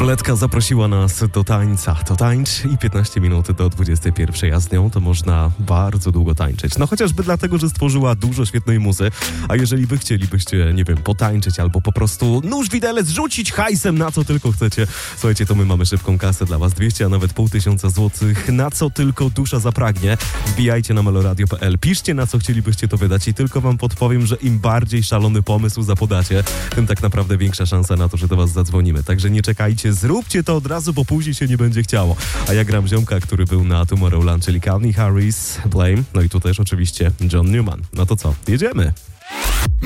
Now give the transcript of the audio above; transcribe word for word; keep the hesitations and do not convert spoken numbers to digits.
Bledka zaprosiła nas do tańca. To tańcz i piętnaście minut do dwudziestej pierwszej, a z nią to można bardzo długo tańczyć. No chociażby dlatego, że stworzyła dużo świetnej muzy, a jeżeli wy chcielibyście, nie wiem, potańczyć albo po prostu nóż widelec rzucić hajsem na co tylko chcecie, słuchajcie, to my mamy szybką kasę dla was, dwieście, a nawet pół tysiąca złotych, na co tylko dusza zapragnie. Wbijajcie na meloradio kropka p l, piszcie na co chcielibyście to wydać i tylko wam podpowiem, że im bardziej szalony pomysł zapodacie, tym tak naprawdę większa szansa na to, że do was zadzwonimy. Także nie czekajcie, zróbcie to od razu, bo później się nie będzie chciało. A ja gram ziomka, który był na Tomorrowland, czyli Calvin Harris, Blame, no i tu też oczywiście John Newman. No to co, jedziemy!